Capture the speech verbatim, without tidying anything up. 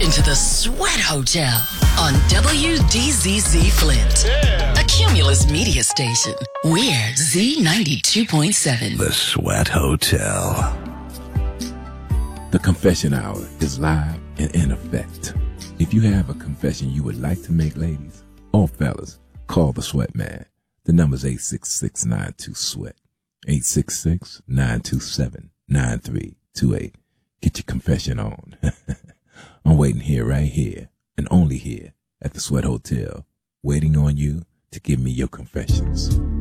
into the Sweat Hotel on W D Z Z Flint, yeah. A Cumulus media station. We're Z ninety-two point seven. The Sweat Hotel. The Confession Hour is live and in effect. If you have a confession you would like to make, ladies or fellas, call the Sweat Man. The number's eight six six, nine two, SWEAT. eight six six, nine two seven, nine three two eight. Get your confession on. I'm waiting here, right here, and only here at the Sweat Hotel, waiting on you to give me your confessions.